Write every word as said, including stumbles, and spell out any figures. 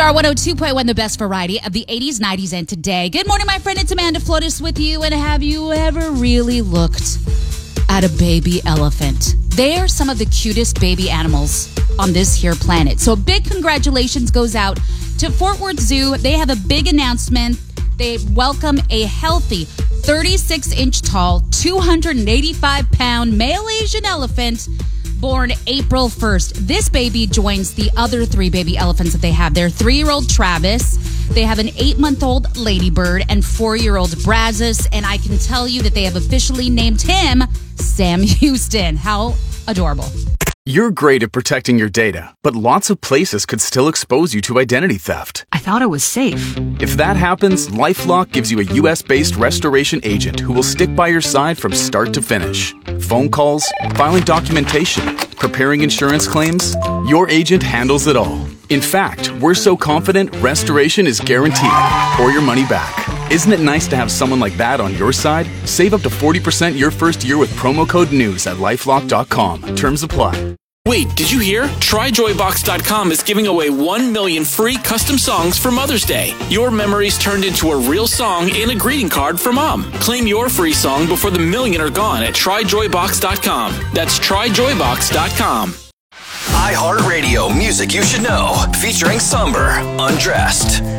Star one oh two point one, the best variety of the eighties, nineties, and today. Good morning, my friend. It's Amanda Flores with you. And have you ever really looked at a baby elephant? They are some of the cutest baby animals on this here planet. So big congratulations goes out to Fort Worth Zoo. They have a big announcement. They welcome a healthy thirty-six inch tall, two hundred eighty-five pound male Asian elephant born April first. This baby joins the other three baby elephants that they have. Their three-year-old Travis, they have an eight-month-old Ladybird, and four-year-old Brazos. And I can tell you that they have officially named him Sam Houston. How adorable. You're great at protecting your data, but lots of places could still expose you to identity theft. I thought it was safe. If that happens, LifeLock gives you a U S-based restoration agent who will stick by your side from start to finish. Phone calls, filing documentation, preparing insurance claims, your agent handles it all. In fact, we're so confident restoration is guaranteed or your money back. Isn't it nice to have someone like that on your side? Save up to forty percent your first year with promo code NEWS at lifelock dot com. Terms apply. Wait, did you hear? Try joy box dot com is giving away one million free custom songs for Mother's Day. Your memories turned into a real song and a greeting card for Mom. Claim your free song before the million are gone at try joy box dot com. That's try joy box dot com. iHeartRadio Music You Should Know, featuring Somber, Undressed.